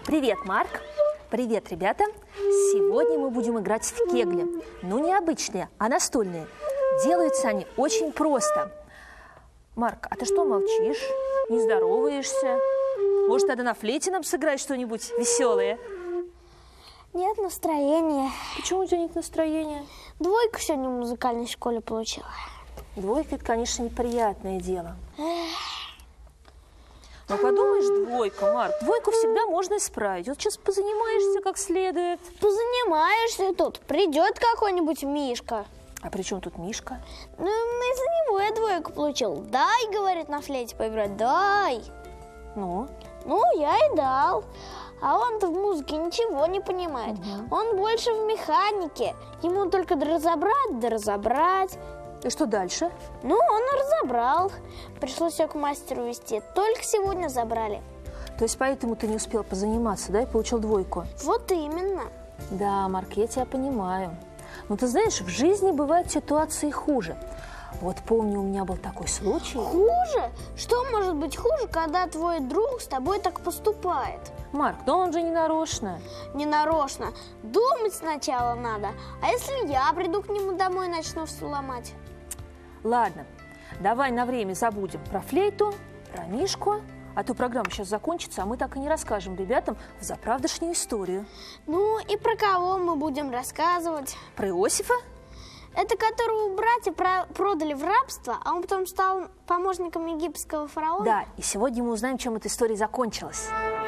Привет, Марк! Привет, ребята! Сегодня мы будем играть в кегли. Но не обычные, а настольные. Делаются они очень просто. Марк, а ты что молчишь? Не здороваешься? Может, тогда на флейте нам сыграть что-нибудь веселое? Нет настроения. Почему у тебя нет настроения? Двойку сегодня в музыкальной школе получила. Двойка – это, конечно, неприятное дело. Но подумаешь, двойка, Марк, двойку всегда можно исправить. Вот сейчас позанимаешься как следует. Позанимаешься тут, придет какой-нибудь Мишка. А при чем тут Мишка? Ну, из-за него я двойку получил. Дай, говорит, на флейте поиграть, дай. Ну, я и дал. А он-то в музыке ничего не понимает. Он больше в механике. Ему только да разобрать. и что дальше? Ну, он и разобрал. Пришлось все к мастеру везти. Только сегодня забрали. То есть поэтому ты не успел позаниматься, да, и получил двойку? Вот именно. Да, Марк, я тебя понимаю. Но ты знаешь, в жизни бывают ситуации хуже. Вот помню, у меня был такой случай. Хуже? Что может быть хуже, когда твой друг с тобой так поступает? Марк, да он же не нарочно. Не нарочно. Думать сначала надо. А если я приду к нему домой и начну все ломать? Ладно, давай на время забудем про флейту, про Мишку. А то программа сейчас закончится, а мы так и не расскажем ребятам заправдошнюю историю. Ну и про кого мы будем рассказывать? Про Иосифа? Это которого братья продали в рабство, а он потом стал помощником египетского фараона? Да, и сегодня мы узнаем, чем эта история закончилась.